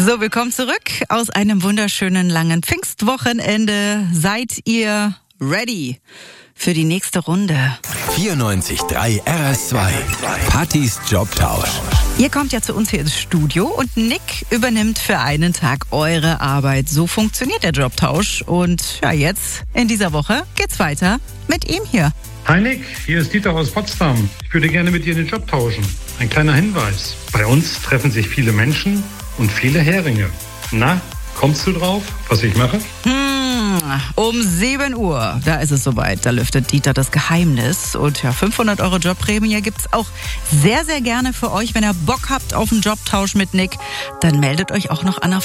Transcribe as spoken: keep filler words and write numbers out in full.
So, willkommen zurück aus einem wunderschönen langen Pfingstwochenende. Seid ihr ready für die nächste Runde? vierundneunzig Komma drei R S zwei. Pattys Jobtausch. Ihr kommt ja zu uns hier ins Studio und Nick übernimmt für einen Tag eure Arbeit. So funktioniert der Jobtausch. Und ja, jetzt in dieser Woche geht's weiter mit ihm hier. Hi Nick, hier ist Dieter aus Potsdam. Ich würde gerne mit dir den Job tauschen. Ein kleiner Hinweis. Bei uns treffen sich viele Menschen und viele Heringe. Na, kommst du drauf, was ich mache? Hm, um sieben Uhr, da ist es soweit. Da lüftet Dieter das Geheimnis. Und ja, fünfhundert Euro Jobprämie gibt's auch sehr, sehr gerne für euch. Wenn ihr Bock habt auf einen Jobtausch mit Nick, dann meldet euch auch noch an auf